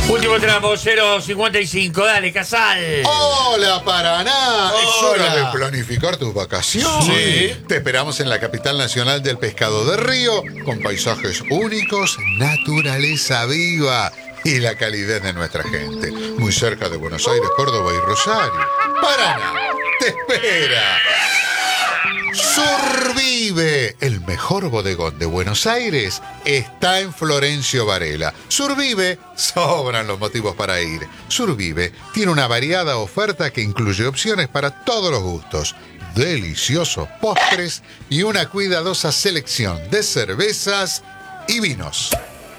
Último tramo, 0.55. Dale, Casal. Hola, Paraná. Hola. Es hora de planificar tus vacaciones. Sí. Te esperamos en la capital nacional del pescado de río, con paisajes únicos, naturaleza viva y la calidez de nuestra gente. Muy cerca de Buenos Aires, Córdoba y Rosario. Paraná te espera. Survive, el mejor bodegón de Buenos Aires, está en Florencio Varela. Survive, sobran los motivos para ir. Survive tiene una variada oferta que incluye opciones para todos los gustos, deliciosos postres y una cuidadosa selección de cervezas y vinos.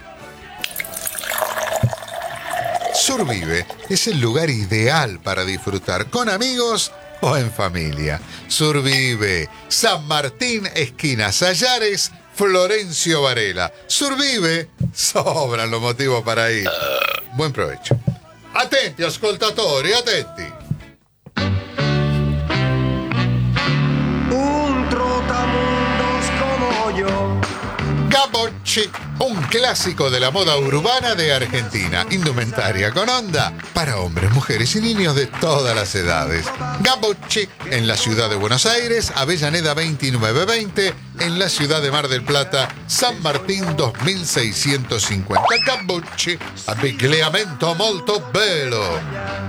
Survive es el lugar ideal para disfrutar con amigos o en familia. Survive, San Martín, esquina Sayares, Florencio Varela. Survive, sobran los motivos para ir. Buen provecho. Atenti, ascoltatori, atenti. Un trotamundos como yo. Gabocci, un clásico de la moda urbana de Argentina. Indumentaria con onda para hombres, mujeres y niños de todas las edades. Gabocci, en la ciudad de Buenos Aires, Avellaneda 2920, en la ciudad de Mar del Plata, San Martín 2650. Gabocci, abbigliamento molto bello.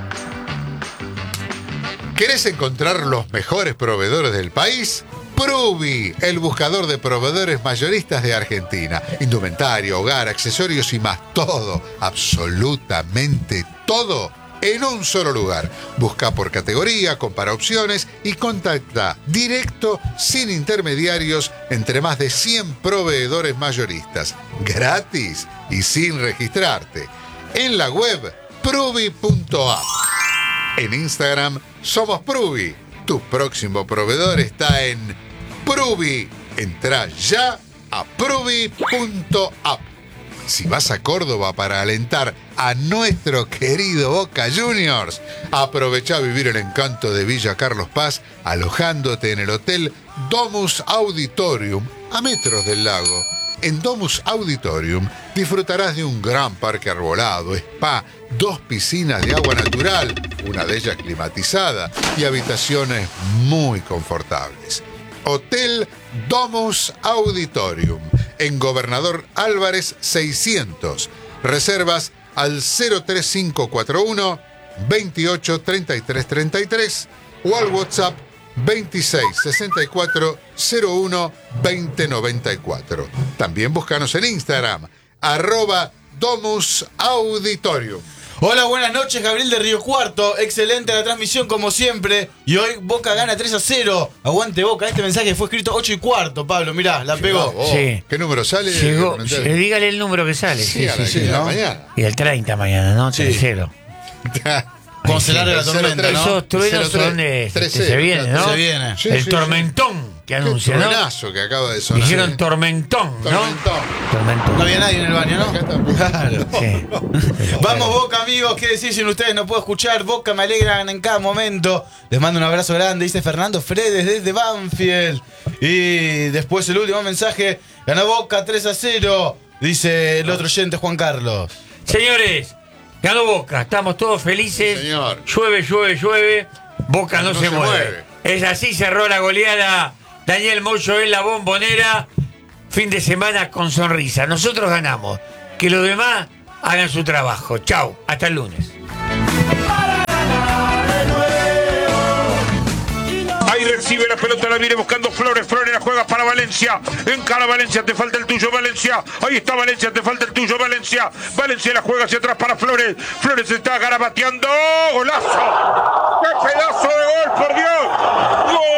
¿Querés encontrar los mejores proveedores del país? Pruvi, el buscador de proveedores mayoristas de Argentina. Indumentario, hogar, accesorios y más. Todo, absolutamente todo, en un solo lugar. Busca por categoría, compara opciones y contacta directo, sin intermediarios, entre más de 100 proveedores mayoristas. Gratis y sin registrarte. En la web, pruvi.app. En Instagram, somos Pruvi. Tu próximo proveedor está en Pruvi. Entrá ya a pruvi.app. Si vas a Córdoba para alentar a nuestro querido Boca Juniors, aprovecha a vivir el encanto de Villa Carlos Paz alojándote en el Hotel Domus Auditorium a metros del lago. En Domus Auditorium disfrutarás de un gran parque arbolado, spa, 2 piscinas de agua natural, una de ellas climatizada, y habitaciones muy confortables. Hotel Domus Auditorium, en Gobernador Álvarez 600. Reservas al 03541 28 33 33 o al WhatsApp 26 64 01 20 94. También búscanos en Instagram, @Domus Auditorium. Hola, buenas noches, Gabriel de Río Cuarto. Excelente la transmisión como siempre. Y hoy Boca gana 3-0. Aguante Boca. Este mensaje fue escrito 8:15, Pablo. Mirá, la pegó. Oh, Sí. ¿Qué número sale? Llegó, dígale el número que sale. Sí, a las 10 de la mañana. Y el 30 mañana, ¿no? Sí. 3-0. Cuando se larga la tormenta, ¿no? Esos truenos 0-3, son de... 3-0, se vienen, ¿no? Se viene. Sí, El sí, tormentón que anuncia, Qué ¿no? truenazo que acaba de sonar. Dijeron tormentón, ¿no? Tormentón. Tormentón. No había nadie en el baño, ¿no? Acá está. Claro. Sí. Vamos Boca, amigos, ¿qué decir sin ustedes? No puedo escuchar. Boca, me alegran en cada momento. Les mando un abrazo grande, dice Fernando Fredes desde Banfield. Y después el último mensaje, ganó Boca 3-0, dice el otro oyente Juan Carlos. Señores, ganó Boca, estamos todos felices. Sí, señor. Llueve, llueve, llueve. Boca no se mueve. mueve. Es así, cerró la goleada Daniel Moyo en la Bombonera. Fin de semana con sonrisa. Nosotros ganamos. Que los demás hagan su trabajo. Chau, hasta el lunes. Ahí recibe la pelota, la viene buscando Flores. Flores la juega para Valencia. Encara Valencia, te falta el tuyo, Valencia. Ahí está Valencia, te falta el tuyo, Valencia. Valencia la juega hacia atrás para Flores. Flores se está garabateando. ¡Golazo! ¡Qué pedazo de gol, por Dios! ¡Gol!